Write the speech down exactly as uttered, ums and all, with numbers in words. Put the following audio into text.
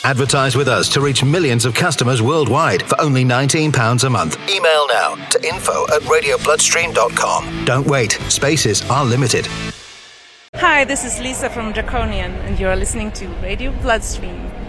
Advertise with us to reach millions of customers worldwide for only nineteen pounds a month. Email now to info at radio bloodstream dot com. Don't wait. Spaces are limited. Hi, this is Lisa from Draconian, and you're listening to Radio Bloodstream.